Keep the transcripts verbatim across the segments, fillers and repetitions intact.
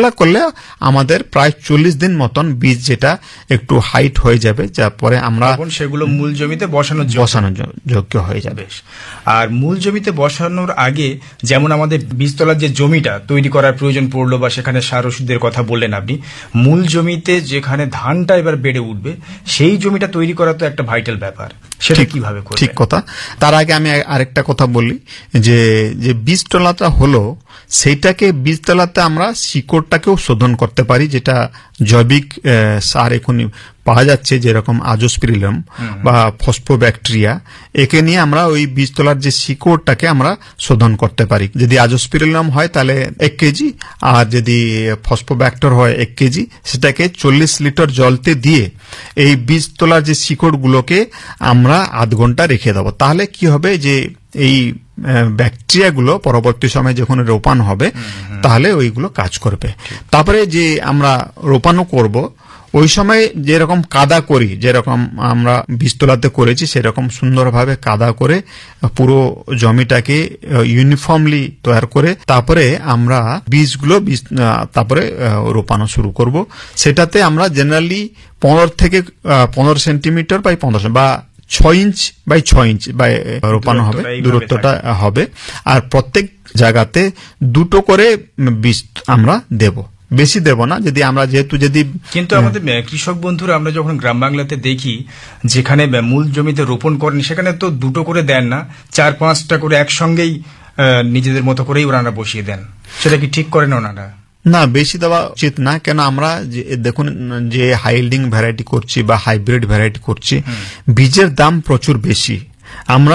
এগুলা করলে আমাদের প্রায় চল্লিশ দিন মতন বীজ যেটা একটু হাইট হয়ে যাবে, যার পরে আমরা সেগুলো মূল জমিতে বসানোর বসানোর যোগ্য হয়ে যাবে। আর মূল জমিতে বসানোর আগে যেমন আমাদের বীজতলার যে জমিটা তৈরি করার প্রয়োজন পড়লো বা সেখানে সার ওষুধের কথা বললেন আপনি, মূল জমিতে যেখানে ধানটা এবার বেড়ে উঠবে সেই জমিটা তৈরি করা তো একটা ভাইটাল ব্যাপার, সেটা কিভাবে করবে? ঠিক কথা। তার আগে আমি আরেকটা কথা বলি, যে যে বীজতলাটা হলো সেইটাকে বীজতলাতে আমরা শিকড়টাকেও শোধন করতে পারি, যেটা জৈবিক সার এখন পাওয়া যাচ্ছে, যেরকম আজোস্পিরিলাম বা ফসফোব্যাকটেরিয়া, একে নিয়ে আমরা ওই বীজতলার যে শিকড়টাকে আমরা শোধন করতে পারি। যদি আজোস্পিরিলাম হয় তাহলে এক কেজি, আর যদি ফসফোব্যাক্টর হয় এক কেজি, সেটাকে চল্লিশ লিটার জলতে দিয়ে এই বীজতলার যে শিকড়গুলোকে আমরা আধ ঘন্টা রেখে দেবো। তাহলে কি হবে, যে এই ব্যাকটেরিয়াগুলো পরবর্তী সময় যখন রোপণ হবে তাহলে ওইগুলো কাজ করবে। তারপরে যে আমরা রোপণও করব ওই সময় যেরকম কাদা করি, যেরকম আমরা বীজতলাতে করেছি সেরকম সুন্দরভাবে কাদা করে পুরো জমিটাকে ইউনিফর্মলি তৈরি করে তারপরে আমরা বীজগুলো তারপরে রোপানো শুরু করব। সেটাতে আমরা জেনারেলি পনেরো থেকে পনেরো সেন্টিমিটার বাই পনেরো বা ছয় ইঞ্চ বাই ছয় ইঞ্চ বাই রোপানো হবে, দূরত্বটা হবে। আর প্রত্যেক জায়গাতে দুটো করে বীজ আমরা দেব, বেশি দেব না। যদি আমরা যেহেতু যদি কিন্তু আমাদের কৃষক বন্ধুরা আমরা যখন গ্রাম বাংলাতে দেখি যেখানে মূল জমিতে রোপণ করেন সেখানে তো দুটো করে দেন না, চার পাঁচটা করে একসঙ্গেই নিজেদের মতো করেই ওনারা বসিয়ে দেন, সেটা কি ঠিক করেন ওনারা? না, বেশি দেওয়া উচিত না। কেন আমরা দেখুন যে হাইল্ডিং ভ্যারাইটি করছি বা হাইব্রিড ভ্যারাইটি করছি, বীজের দাম প্রচুর বেশি। আমরা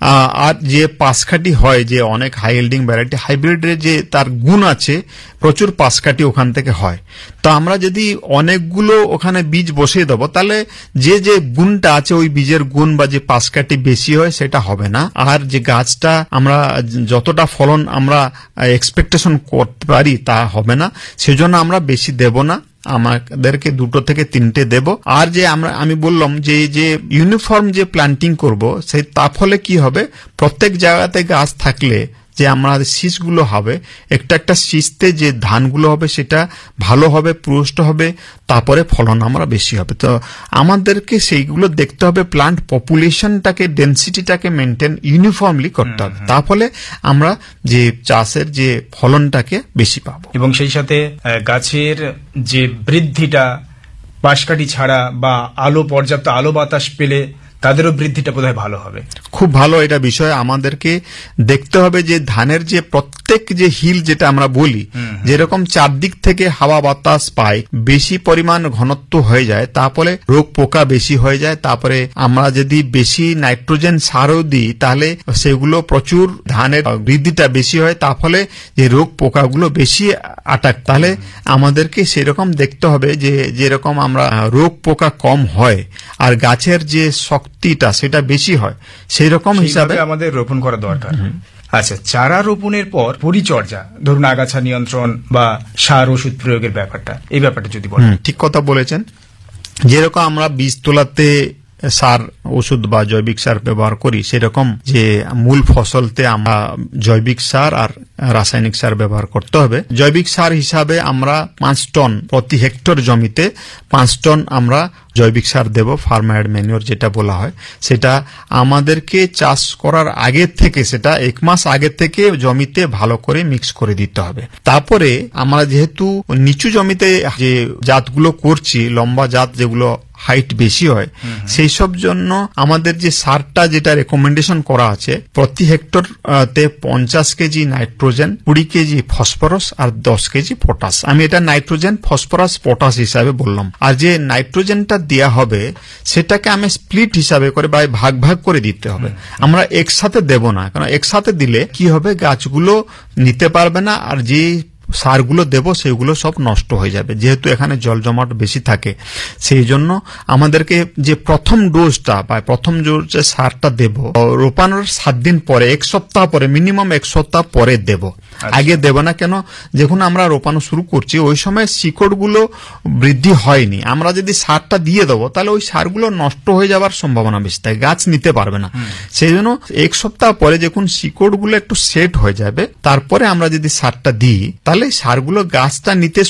আর যে পাশকাঠি হয়, যে অনেক হাই ইল্ডিং ভ্যারাইটি হাইব্রিডের যে তার গুণ আছে, প্রচুর পাশকাঠি ওখান থেকে হয়। তো আমরা যদি অনেকগুলো ওখানে বীজ বসিয়ে দেবো তাহলে যে যে গুণটা আছে ওই বীজের গুণ বা যে পাশকাঠি বেশি হয় সেটা হবে না। আর যে গাছটা আমরা যতটা ফলন আমরা এক্সপেকটেশন করতে পারি তা হবে না, সেজন্য আমরা বেশি দেব না, আমাদেরকে দুটো থেকে তিনটে দেব। আর যে আমরা আমি বললাম যে যে ইউনিফর্ম যে প্ল্যান্টিং করব, সেই তার ফলে কি হবে, প্রত্যেক জায়গাতে গাছ থাকলে যে আমাদের শীষগুলো হবে, একটা একটা শীষতে যে ধানগুলো হবে সেটা ভালো হবে, পুষ্ট হবে, তারপরে ফলন আমরা বেশি হবে। তো আমাদেরকে সেইগুলো দেখতে হবে, প্লান্ট পপুলেশনটাকে ডেন্সিটিটাকে মেনটেন ইউনিফর্মলি করতে হবে, তার ফলে আমরা যে চাষের যে ফলনটাকে বেশি পাবো। এবং সেই সাথে গাছের যে বৃদ্ধিটা পাশকাঠি ছাড়া বা আলো পর্যাপ্ত আলো বাতাস পেলে তাদেরও বৃদ্ধিটা বোধহয় ভালো হবে। খুব ভালো এটা বিষয়। আমাদেরকে দেখতে হবে যে ধানের যে প্রত্যেক যে হিল যেটা আমরা বলি, যেরকম চারদিক থেকে হাওয়া বাতাস পায়, বেশি পরিমাণ ঘনত্ব হয়ে যায়, তারপরে রোগ পোকা বেশি হয়ে যায়। তারপরে আমরা যদি বেশি নাইট্রোজেন সারও দিই তাহলে সেগুলো প্রচুর ধানের বৃদ্ধিটা বেশি হয়, তার ফলে যে রোগ পোকাগুলো বেশি আটাক। তাহলে আমাদেরকে সেরকম দেখতে হবে যে যেরকম আমরা রোগ পোকা কম হয় আর গাছের যে শক্তিটা সেটা বেশি হয়, সেই রকম হিসাবে আমাদের রোপণ করা দরকার। আচ্ছা, চারা রোপণের পর পরিচর্যা, ধরুন আগাছা নিয়ন্ত্রণ বা সার ওষুধ প্রয়োগের ব্যাপারটা, এই ব্যাপারটা যদি বলেন। ঠিক কথা বলেছেন। যেরকম আমরা বীজ তোলাতে সার ওষুধ বা জৈবিক সার ব্যবহার করি, সেরকম যে মূল ফসলতে আমরা জৈবিক সার আর রাসায়নিক সার ব্যবহার করতে হবে। জৈবিক সার হিসাবে আমরা পাঁচ টন প্রতি হেক্টর জমিতে পাঁচ টন আমরা জৈবিক সার দেব, ফার্মার ম্যানিওর যেটা বলা হয়। সেটা আমাদেরকে চাষ করার আগে থেকে, সেটা এক মাস আগে থেকে জমিতে ভালো করে মিক্স করে দিতে হবে। তারপরে আমরা যেহেতু নিচু জমিতে যে জাতগুলো করছি, লম্বা জাত যেগুলো হাইট বেশি হয়, সেই সব জন্য আমাদের যে সারটা যেটা রেকমেন্ডেশন করা আছে, প্রতি হেক্টর তে পঞ্চাশ কেজি নাইট্রোজেন, কুড়ি কেজি ফসফরাস আর দশ কেজি পটাশ। আমি এটা নাইট্রোজেন, ফসফরাস, পটাশ হিসাবে বললাম। আর যে নাইট্রোজেনটা দেয়া হবে সেটাকে আমি স্প্লিট হিসাবে করে বা ভাগ ভাগ করে দিতে হবে। আমরা একসাথে দেব না, কারণ একসাথে দিলে কি হবে, গাছগুলো নিতে পারবে না, আর যে সারগুলো দেব সেগুলো সব নষ্ট হয়ে যাবে, যেহেতু এখানে জল জমাট বেশি থাকে। সেই জন্য আমাদেরকে যে প্রথম ডোজটা বা প্রথম ডোজ যে সারটা দেব রোপানোর সাত দিন পরে, এক সপ্তাহ পরে, মিনিমাম এক সপ্তাহ পরে দেব, আগে দেব না। কেন, যখন আমরা রোপানো শুরু করছি ওই সময় শিকড়গুলো বৃদ্ধি হয়নি, আমরা যদি সারটা দিয়ে দেবো তাহলে ওই সারগুলো নষ্ট হয়ে যাওয়ার সম্ভাবনা বেশি থাকে, গাছ নিতে পারবে না। সেই জন্য এক সপ্তাহ পরে যখন শিকড়গুলো একটু সেট হয়ে যাবে তারপরে আমরা যদি সারটা দিই তাহলে সারগুলো গাছটা নিতে